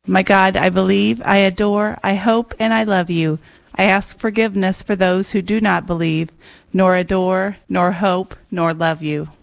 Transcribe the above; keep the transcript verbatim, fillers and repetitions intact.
My God, I believe, I adore, I hope, and I love you. I ask forgiveness for those who do not believe, nor adore, nor hope, nor love you.